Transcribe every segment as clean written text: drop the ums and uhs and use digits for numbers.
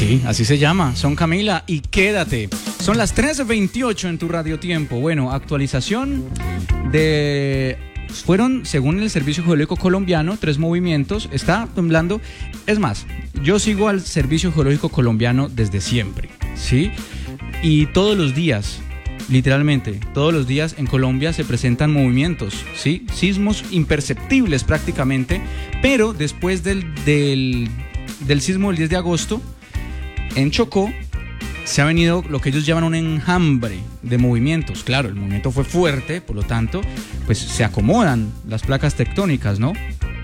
Sí, así se llama. Son Camila y Quédate. Son las 3:28 en tu Radio Tiempo. Bueno, actualización fueron, según el Servicio Geológico Colombiano, 3 movimientos. Está temblando. Es más, yo sigo al Servicio Geológico Colombiano desde siempre, ¿sí? Y todos los días, literalmente, todos los días en Colombia se presentan movimientos, ¿sí? Sismos imperceptibles prácticamente, pero después del sismo del 10 de agosto, en Chocó, se ha venido lo que ellos llaman un enjambre de movimientos. Claro, el movimiento fue fuerte, por lo tanto, pues se acomodan las placas tectónicas, ¿no?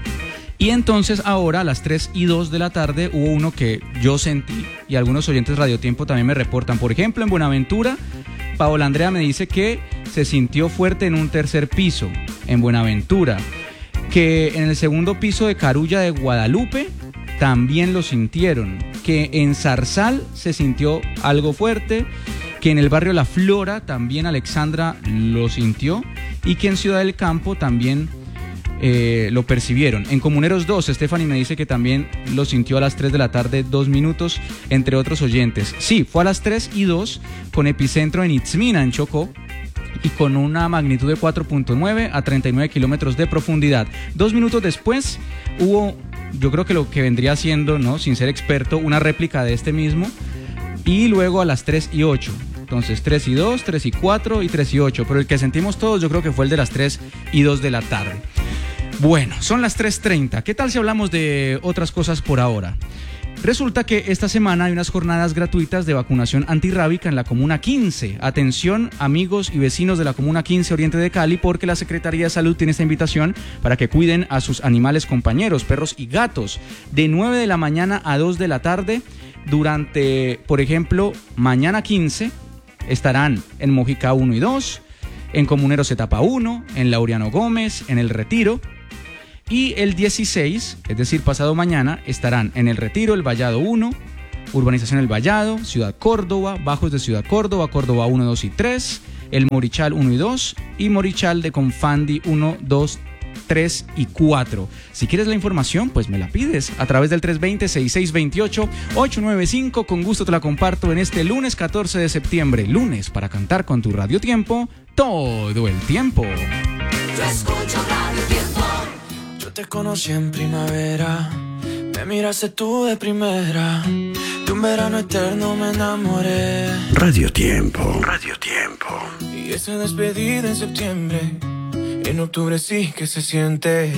Y entonces ahora a las 3:02 de la tarde hubo uno que yo sentí y algunos oyentes Radio Tiempo también me reportan. Por ejemplo, en Buenaventura, Paola Andrea me dice que se sintió fuerte en un tercer piso, en Buenaventura. Que en el segundo piso de Carulla de Guadalupe también lo sintieron. Que en Zarzal se sintió algo fuerte. Que en el barrio La Flora también Alexandra lo sintió. Y que en Ciudad del Campo también lo percibieron. En Comuneros 2, Stephanie me dice que también lo sintió a las 3 de la tarde, 2 minutos, entre otros oyentes. Sí, fue a las 3:02 con epicentro en Itzmina, en Chocó, y con una magnitud de 4.9 a 39 kilómetros de profundidad. 2 minutos después hubo, yo creo que lo que vendría siendo, ¿no?, sin ser experto, una réplica de este mismo, y luego a las 3:08. Entonces 3:02, 3:04 y 3:08, pero el que sentimos todos yo creo que fue el de las 3:02 de la tarde. Bueno, son las 3:30. ¿Qué tal si hablamos de otras cosas por ahora? Resulta que esta semana hay unas jornadas gratuitas de vacunación antirrábica en la Comuna 15. Atención, amigos y vecinos de la Comuna 15 Oriente de Cali, porque la Secretaría de Salud tiene esta invitación para que cuiden a sus animales compañeros, perros y gatos, de 9 de la mañana a 2 de la tarde. Durante, por ejemplo, mañana 15 estarán en Mojica 1 y 2, en Comuneros Etapa 1, en Laureano Gómez, en El Retiro. Y el 16, es decir, pasado mañana, estarán en El Retiro, El Vallado 1, Urbanización El Vallado, Ciudad Córdoba, Bajos de Ciudad Córdoba, Córdoba 1, 2 y 3, El Morichal 1 y 2 y Morichal de Confandi 1, 2, 3 y 4. Si quieres la información, pues me la pides a través del 320-6628-895. Con gusto te la comparto en este lunes 14 de septiembre. Lunes para cantar con tu Radio Tiempo todo el tiempo. Yo escucho Radio Tiempo. Yo te conocí en primavera, me miraste tú de primera, de un verano eterno me enamoré. Radio Tiempo, Radio Tiempo. Y esa despedida en septiembre, en octubre sí que se siente.